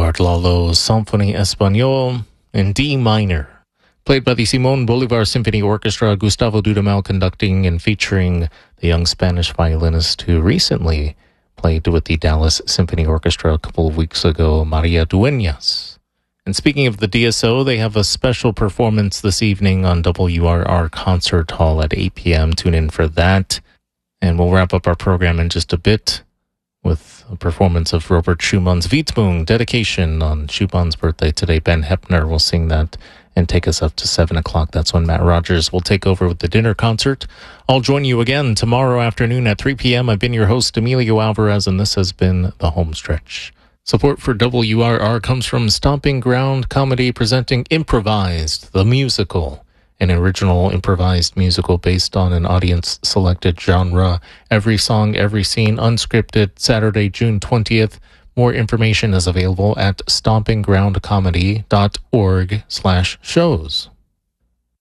Eduard Lalo's Symphonie Espagnole in D minor, played by the Simon Bolivar Symphony Orchestra, Gustavo Dudamel conducting and featuring the young Spanish violinist who recently played with the Dallas Symphony Orchestra a couple of weeks ago, Maria Dueñas. And speaking of the DSO, they have a special performance this evening on WRR Concert Hall at 8 p.m. Tune in for that. And we'll wrap up our program in just a bit with a performance of Robert Schumann's Widmung, dedication on Schumann's birthday today. Ben Heppner will sing that and take us up to 7 o'clock. That's when Matt Rogers will take over with the dinner concert. I'll join you again tomorrow afternoon at 3 p.m. I've been your host, Emilio Alvarez, and this has been The Home Stretch. Support for WRR comes from Stomping Ground Comedy presenting Improvised, the musical, an original improvised musical based on an audience-selected genre. Every song, every scene, unscripted, Saturday, June 20th. More information is available at stompinggroundcomedy.org/shows.